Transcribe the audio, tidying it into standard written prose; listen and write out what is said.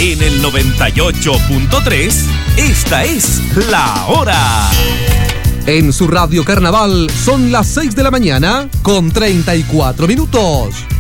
En el 98.3, esta es La Hora. En su radio Carnaval son las 6 de la mañana con 34 minutos.